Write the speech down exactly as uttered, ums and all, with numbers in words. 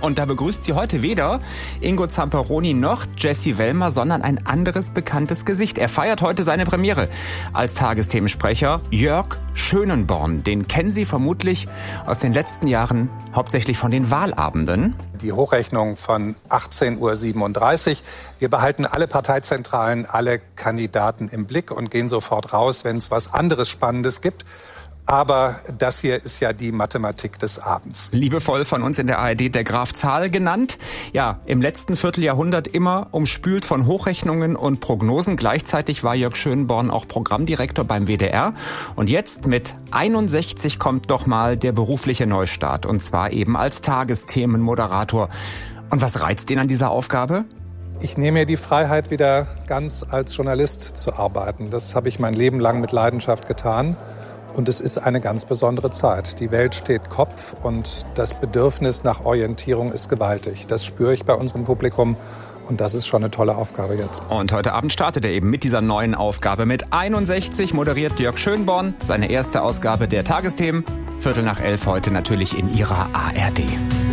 Und da begrüßt sie heute weder Ingo Zamperoni noch Jessie Wellmer, sondern ein anderes bekanntes Gesicht. Er feiert heute seine Premiere als Tagesthemensprecher. Jörg Schönenborn, den kennen Sie vermutlich aus den letzten Jahren hauptsächlich von den Wahlabenden. Die Hochrechnung von achtzehn Uhr siebenunddreißig. Wir behalten alle Parteizentralen, alle Kandidaten im Blick und gehen sofort raus, wenn es was anderes Spannendes gibt. Aber das hier ist ja die Mathematik des Abends. Liebevoll von uns in der A R D der Graf Zahl genannt. Ja, im letzten Vierteljahrhundert immer umspült von Hochrechnungen und Prognosen. Gleichzeitig war Jörg Schönborn auch Programmdirektor beim W D R. Und jetzt mit einundsechzig kommt doch mal der berufliche Neustart. Und zwar eben als Tagesthemenmoderator. Und was reizt ihn an dieser Aufgabe? Ich nehme mir die Freiheit, wieder ganz als Journalist zu arbeiten. Das habe ich mein Leben lang mit Leidenschaft getan. Und es ist eine ganz besondere Zeit. Die Welt steht Kopf und das Bedürfnis nach Orientierung ist gewaltig. Das spüre ich bei unserem Publikum und das ist schon eine tolle Aufgabe jetzt. Und heute Abend startet er eben mit dieser neuen Aufgabe. Mit einundsechzig moderiert Jörg Schönborn seine erste Ausgabe der Tagesthemen. Viertel nach elf heute natürlich in Ihrer A R D.